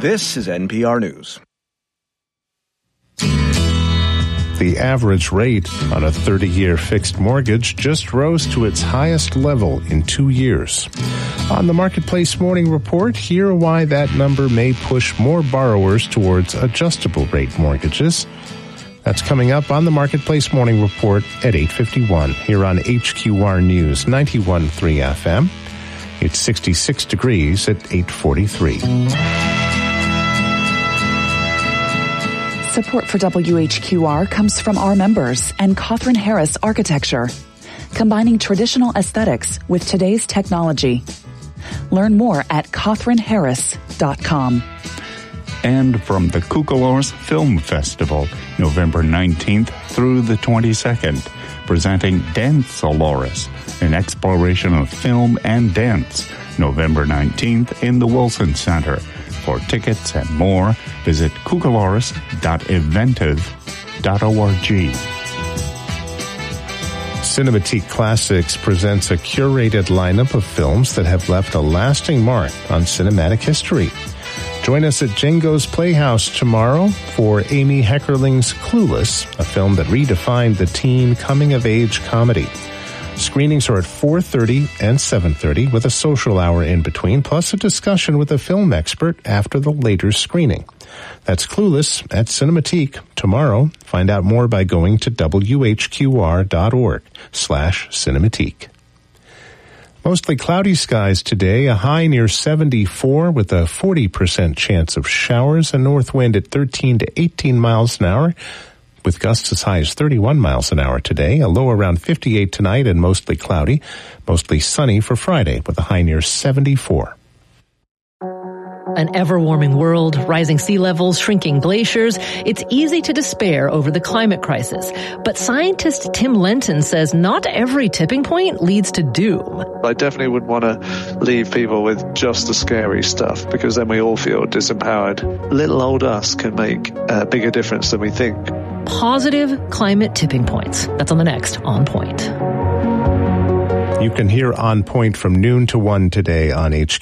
This is NPR News. The average rate on a 30-year fixed mortgage just rose to its highest level in 2 years. On the Marketplace Morning Report, hear why that number may push more borrowers towards adjustable rate mortgages. That's coming up on the Marketplace Morning Report at 8:51 here on HQR News 91.3 FM. It's 66 degrees at 8:43. Support for WHQR comes from our members and Cawthron Harris Architecture, combining traditional aesthetics with today's technology. Learn more at CawthronHarris.com. And from the Cucalores Film Festival, November 19th through the 22nd, presenting Dance-A-Lores, an exploration of film and dance, November 19th in the Wilson Center. For tickets and more, visit cucalores.eventive.org. Cinematique Classics presents a curated lineup of films that have left a lasting mark on cinematic history. Join us at Django's Playhouse tomorrow for Amy Heckerling's Clueless, a film that redefined the teen coming-of-age comedy. Screenings are at 4:30 and 7:30 with a social hour in between, plus a discussion with a film expert after the later screening. That's Clueless at Cinematique tomorrow. Find out more by going to whqr.org/cinematique. Mostly cloudy skies today, a high near 74 with a 40% chance of showers, a north wind at 13 to 18 miles an hour, with gusts as high as 31 miles an hour today, a low around 58 tonight and mostly cloudy, mostly sunny for Friday with a high near 74. An ever-warming world, rising sea levels, shrinking glaciers. It's easy to despair over the climate crisis. But scientist Tim Lenton says not every tipping point leads to doom. I definitely wouldn't want to leave people with just the scary stuff, because then we all feel disempowered. Little old us can make a bigger difference than we think. Positive climate tipping points. That's on the next On Point. You can hear On Point from noon to 1 today on HQ.